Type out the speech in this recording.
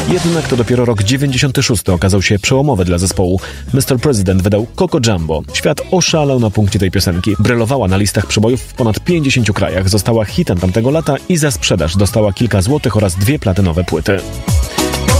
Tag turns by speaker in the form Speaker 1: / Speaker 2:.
Speaker 1: Jednak to dopiero rok 96 okazał się przełomowy dla zespołu. Mr. President wydał Coco Jumbo. Świat oszalał na punkcie tej piosenki. Brylowała na listach przebojów w ponad 50 krajach, została hitem tamtego lata i za sprzedaż dostała kilka złotych oraz 2 platynowe płyty.